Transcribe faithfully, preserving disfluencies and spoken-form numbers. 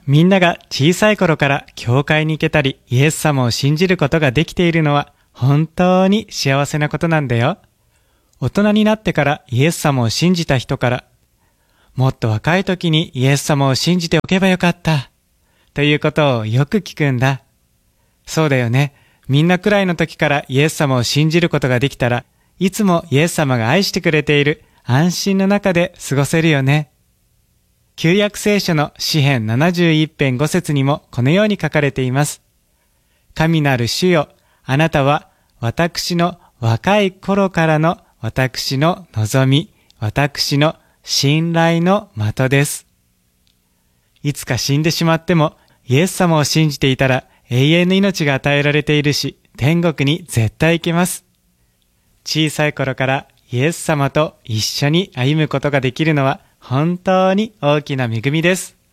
みんなが小さい頃から教会に行けたり、イエス様を信じることができているのは本当に幸せなことなんだよ。大人になってからイエス様を信じた人から、もっと若い時にイエス様を信じておけばよかった、ということをよく聞くんだ。そうだよね。みんなくらいの時からイエス様を信じることができたら、いつもイエス様が愛してくれている安心の中で過ごせるよね。旧約聖書の詩編ななじゅういち編ご節にもこのように書かれています。神なる主よ、あなたは私の若い頃からの私の望み、私の信頼の的です。いつか死んでしまっても、イエス様を信じていたら永遠の命が与えられているし、天国に絶対行けます。小さい頃からイエス様と一緒に歩むことができるのは本当に大きな恵みです。